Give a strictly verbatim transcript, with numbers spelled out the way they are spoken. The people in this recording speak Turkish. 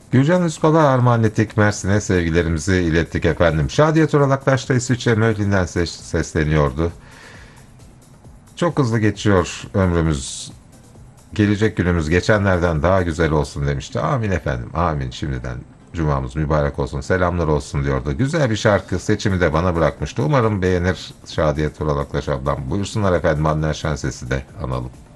Gürcan Üspal'a armağan ettik. Mersin'e sevgilerimizi ilettik efendim. Şadiye Toralaktaş da İsviçre Mödlin'den ses, sesleniyordu. Çok hızlı geçiyor ömrümüz. Gelecek günümüz geçenlerden daha güzel olsun demişti. Amin efendim, amin. Şimdiden cumamız mübarek olsun, selamlar olsun diyordu. Güzel bir şarkı seçimi de bana bırakmıştı. Umarım beğenir Şadiye Toralaktaş ablam. Buyursunlar efendim, Adnan Şenses'i de analım.